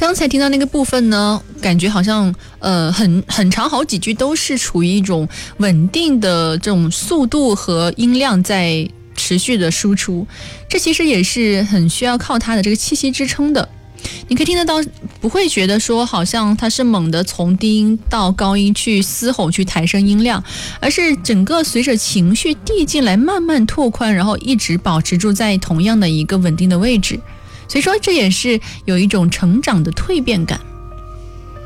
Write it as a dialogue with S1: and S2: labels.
S1: 刚才听到那个部分呢，感觉好像很长好几句都是处于一种稳定的这种速度和音量在持续的输出，这其实也是很需要靠它的这个气息支撑的。你可以听得到，不会觉得说好像它是猛地从低音到高音去嘶吼去抬升音量，而是整个随着情绪递进来慢慢拓宽，然后一直保持住在同样的一个稳定的位置。所以说这也是有一种成长的蜕变感。